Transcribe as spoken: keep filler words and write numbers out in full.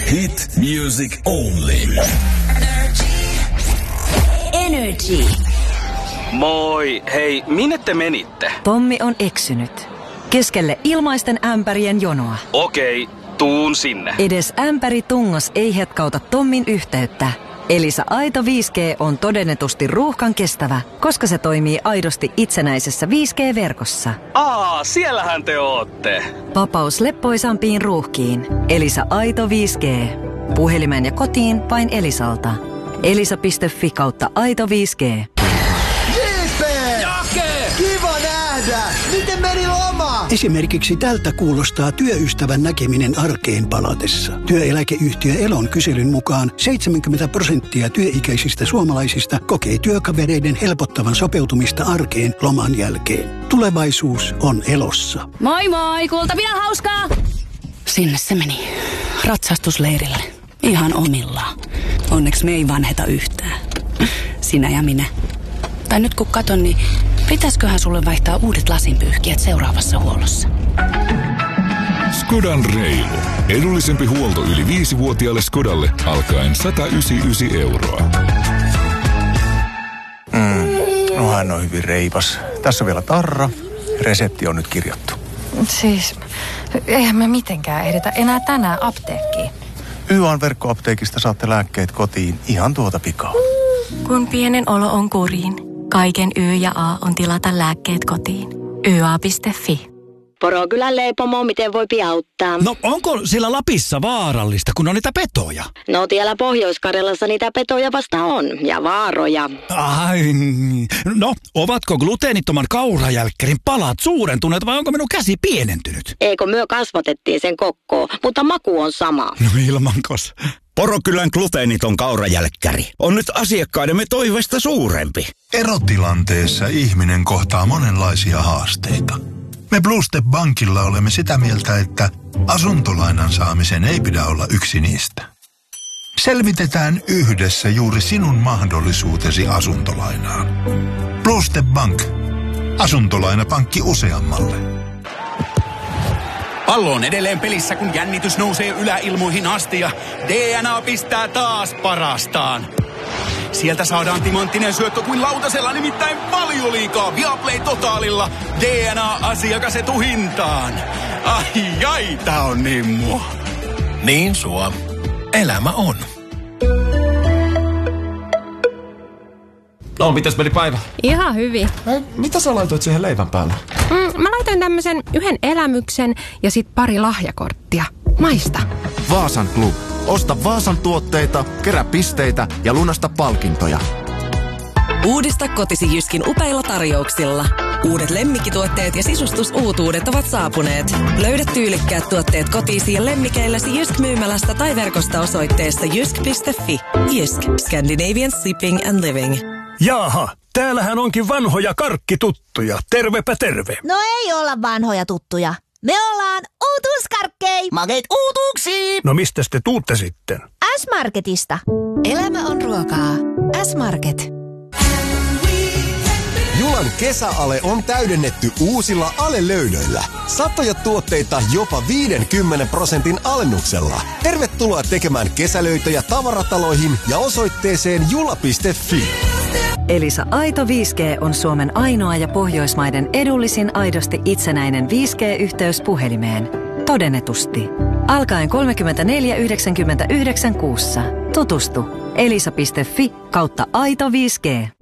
Hit music only. Energy. Moi, hei, minne te menitte? Tommi on eksynyt. Keskelle ilmaisten ämpärien jonoa. Okei, tuun sinne. Edes ämpäri tungos ei hetkauta Tommin yhteyttä. Elisa Aito viisi G on todennetusti ruuhkan kestävä, koska se toimii aidosti itsenäisessä viisi G-verkossa. Aa, siellähän te ootte. Vapaus leppoisampiin ruuhkiin. Elisa Aito viisi G. Puhelimeen ja kotiin vain Elisalta. elisa piste fi kautta Aito viisi G. J P! Jake! Kiva nähdä! Miten meni loma? Esimerkiksi tältä kuulostaa työystävän näkeminen arkeen palatessa. Työeläkeyhtiö Elon kyselyn mukaan seitsemänkymmentä prosenttia työikäisistä suomalaisista kokee työkavereiden helpottavan sopeutumista arkeen loman jälkeen. Tulevaisuus on Elossa. Moi moi, kultapina hauskaa! Sinne se meni. Ratsastusleirille. Ihan omillaan. Onneksi me ei vanheta yhtään. Sinä ja minä. Tai nyt kun katon, niin pitäisköhän sulle vaihtaa uudet lasinpyyhkijät seuraavassa huollossa? Skodan reilu. Edullisempi huolto yli viisivuotiaalle Skodalle alkaen sata yhdeksänkymmentäyhdeksän euroa. Mm, no hän on hyvin reipas. Tässä on vielä tarra. Resepti on nyt kirjattu. Siis, eihän me mitenkään edetä enää tänään apteekkiin. Y A N verkkoapteekista saatte lääkkeet kotiin ihan tuota pikaa. Kun pienen olo on kuriin, kaiken Y ja A on tilata lääkkeet kotiin. y a piste fi. Porokylän leipomo, miten voi auttaa? No onko siellä Lapissa vaarallista, kun on niitä petoja? No täällä Pohjois-Karjalassa niitä petoja vasta on, ja vaaroja. Ai, no ovatko gluteenittoman kaurajälkkärin palat suurentuneet vai onko minun käsi pienentynyt? Eikö myö kasvatettiin sen kokkoon, mutta maku on sama. No ilmankos. Porokylän gluteeniton kaurajälkkäri on nyt asiakkaidemme toiveesta suurempi. Erotilanteessa ihminen kohtaa monenlaisia haasteita. Me Blue Step Bankilla olemme sitä mieltä, että asuntolainan saamisen ei pidä olla yksi niistä. Selvitetään yhdessä juuri sinun mahdollisuutesi asuntolainaan. Blue Step Bank. Asuntolainapankki useammalle. Pallo on edelleen pelissä, kun jännitys nousee yläilmoihin asti ja D N A pistää taas parastaan. Sieltä saadaan timanttinen syöttö kuin lautasella, nimittäin Valioliigaa Viaplay Totaalilla. D N A-asiakas etuhintaan. Ai ai, tää on niin mua. Niin sua. Elämä on. No, mitäs meni päivä? Ihan hyvin. Hei, mitä sä laitoit siihen leivän päälle? Mm, mä laitoin tämmösen yhden elämyksen ja sit pari lahjakorttia. Maista. Vaasan Club. Osta Vaasan tuotteita, kerää pisteitä ja lunasta palkintoja. Uudista kotisi Jyskin upeilla tarjouksilla. Uudet lemmikkituotteet ja sisustusuutuudet ovat saapuneet. Löydä tyylikkäät tuotteet kotiisi ja lemmikeilläsi Jysk-myymälästä tai verkosta osoitteesta jysk piste fi. Jysk. Scandinavian Shipping and Living. Jaaha, täällähän onkin vanhoja karkkituttuja. Tervepä terve. No ei olla vanhoja tuttuja. Me ollaan uutuuskarkkei. Makeet uutuuksiin. No mistä te tuutte sitten? S-Marketista. Elämä on ruokaa. S-Market. Julan kesäale on täydennetty uusilla Ale-löydöillä. Satoja tuotteita jopa viidenkymmenen prosentin alennuksella. Tervetuloa tekemään kesälöitöjä tavarataloihin ja osoitteeseen jula piste fi. Elisa Aito viisi G on Suomen ainoa ja Pohjoismaiden edullisin aidosti itsenäinen viisi G-yhteys puhelimeen. Todennetusti. Alkaen kolmekymmentäneljä yhdeksänkymmentäyhdeksän kuussa. Tutustu. elisa piste fi kautta Aito viisi G.